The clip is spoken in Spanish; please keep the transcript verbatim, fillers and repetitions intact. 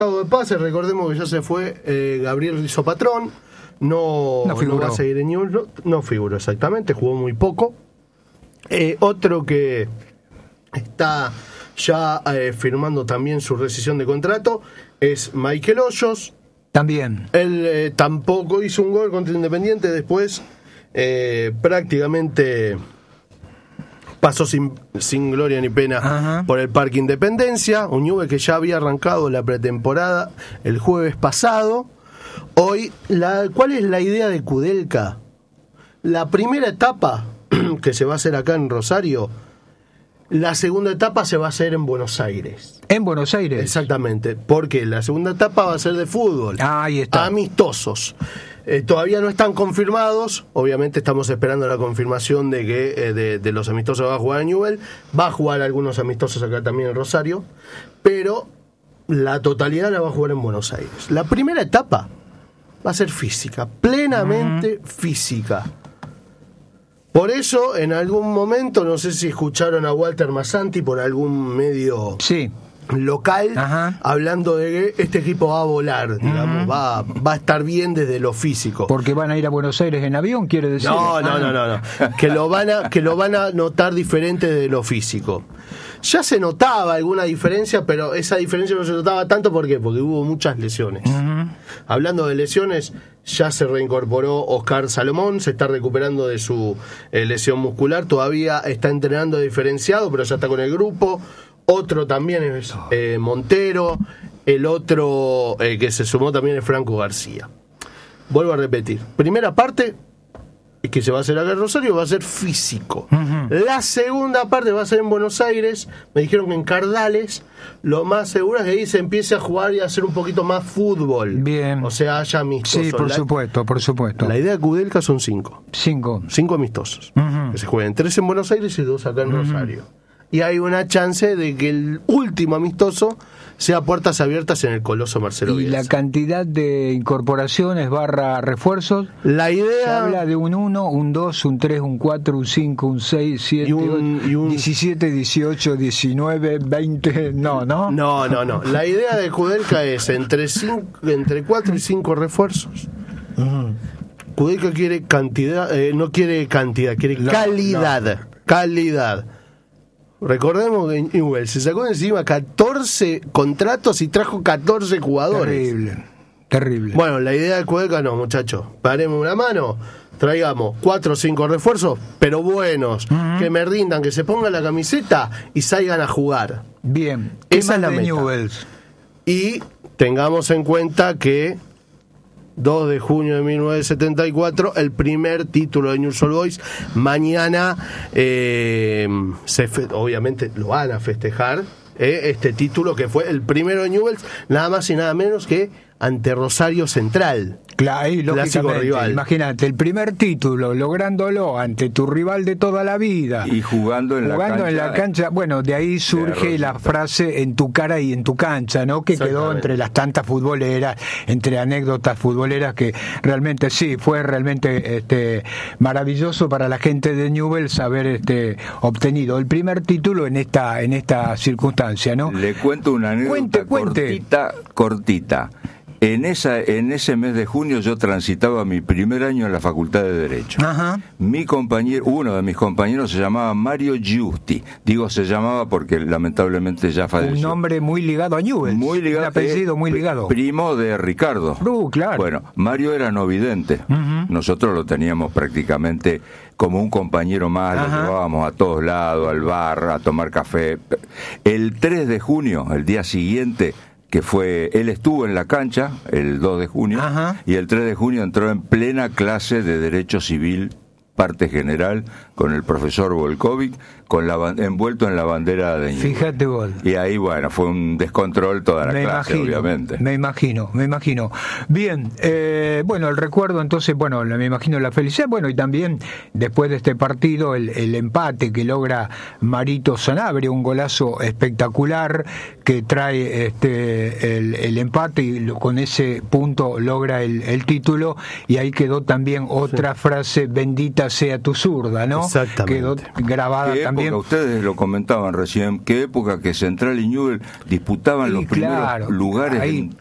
de pase, recordemos que ya se fue eh, Gabriel Rizopatrón, no, no, no va a seguir en Newell's, no, no figuró exactamente, jugó muy poco. Eh, otro que está ya eh, firmando también su rescisión de contrato es Michael Hoyos. También. Él eh, tampoco hizo un gol contra Independiente, después eh, prácticamente pasó sin, sin gloria ni pena Ajá. por el Parque Independencia, un Newell's que ya había arrancado la pretemporada el jueves pasado. Hoy, la, ¿cuál es la idea de Kudelka? La primera etapa que se va a hacer acá en Rosario, la segunda etapa se va a hacer en Buenos Aires. ¿En Buenos Aires? Exactamente, porque la segunda etapa va a ser de fútbol. Ah, ahí está. Amistosos. Eh, todavía no están confirmados, obviamente estamos esperando la confirmación de que eh, de, de los amistosos va a jugar en Newell's, va a jugar algunos amistosos acá también en Rosario, pero la totalidad la va a jugar en Buenos Aires. La primera etapa va a ser física, plenamente uh-huh. física. Por eso, en algún momento, no sé si escucharon a Walter Massanti por algún medio sí. local, Ajá. hablando de que este equipo va a volar, digamos, uh-huh. va, va a estar bien desde lo físico. Porque van a ir a Buenos Aires en avión, quiere decir. No, no, no, no, no. Que lo van a, que lo van a notar diferente de lo físico. Ya se notaba alguna diferencia, pero esa diferencia no se notaba tanto, ¿por qué? Porque hubo muchas lesiones. Uh-huh. Hablando de lesiones, ya se reincorporó Oscar Salomón, se está recuperando de su eh, lesión muscular, todavía está entrenando diferenciado, pero ya está con el grupo. Otro también es eh, Montero, el otro eh, que se sumó también es Franco García. Vuelvo a repetir, primera parte que se va a hacer acá en Rosario va a ser físico. Uh-huh. La segunda parte va a ser en Buenos Aires. Me dijeron que en Cardales lo más seguro es que ahí se empiece a jugar y a hacer un poquito más fútbol. Bien. O sea, haya amistosos. Sí, por la, supuesto, por supuesto. La idea de Kudelka son cinco. Cinco. Cinco amistosos. Uh-huh. Que se jueguen tres en Buenos Aires y dos acá en uh-huh. Rosario. Y hay una chance de que el último amistoso sea puertas abiertas en el Coloso Marcelo Bielsa. ¿Y la cantidad de incorporaciones barra refuerzos? La idea... Se habla de un uno, un dos, un tres, un cuatro, un cinco, un seis, siete, un, diecisiete, dieciocho, diecinueve, veinte... No, ¿no? No, no, no. La idea de Kudelka es entre, cinco, entre cuatro y cinco refuerzos. Uh-huh. Kudelka quiere cantidad, eh, no quiere cantidad, quiere no, calidad. No. Calidad. Recordemos que Newell's se sacó encima catorce contratos y trajo catorce jugadores. Terrible, terrible. Bueno, la idea de Kudelka no, muchachos. Paremos una mano, traigamos cuatro o cinco refuerzos, pero buenos, uh-huh. que me rindan, que se pongan la camiseta y salgan a jugar. Bien, esa es la de meta. Newell's? Y tengamos en cuenta que dos de junio de mil novecientos setenta y cuatro, el primer título de Newell's Old Boys. Mañana, eh, se fe- obviamente lo van a festejar, eh, este título que fue el primero de Newell's, nada más y nada menos que ante Rosario Central. Claro, y lógicamente, imagínate, el primer título, lográndolo ante tu rival de toda la vida. Y jugando en jugando la cancha. en la cancha, bueno, de ahí surge la frase en tu cara y en tu cancha, ¿no? Que quedó entre las tantas futboleras, entre anécdotas futboleras, que realmente sí, fue realmente este maravilloso para la gente de Newell's haber este obtenido el primer título en esta en esta circunstancia, ¿no? Le cuento una anécdota cuente, cuente. cortita, cortita. En esa, en ese mes de junio yo transitaba mi primer año en la Facultad de Derecho. Ajá. Mi compañero, uno de mis compañeros se llamaba Mario Giusti. Digo se llamaba porque lamentablemente ya falleció. Un nombre muy ligado a Newell's. Muy ligado. Un apellido eh, muy ligado. Primo de Ricardo. Uh, claro. Bueno, Mario era no vidente. Uh-huh. Nosotros lo teníamos prácticamente como un compañero más. Ajá. Lo llevábamos a todos lados, al bar, a tomar café. El tres de junio, el día siguiente, que fue, él estuvo en la cancha el dos de junio. Ajá. Y el tres de junio entró en plena clase de Derecho Civil, parte general, con el profesor Volkovic, con la envuelto en la bandera de Newell's. Fíjate vos. Y ahí, bueno, fue un descontrol toda la me clase, imagino, obviamente. Me imagino, me imagino. Bien, eh, bueno, el recuerdo entonces, bueno, me imagino la felicidad, bueno, y también después de este partido, el, el empate que logra Marito Sanabria, un golazo espectacular que trae este el, el empate y lo, con ese punto logra el, el título, y ahí quedó también otra sí. frase: bendita sea tu zurda, ¿no? Exactamente. Quedó grabada ¿Qué también. época, ustedes lo comentaban recién, qué época que Central y Newell disputaban Y los primeros claro, lugares ahí, en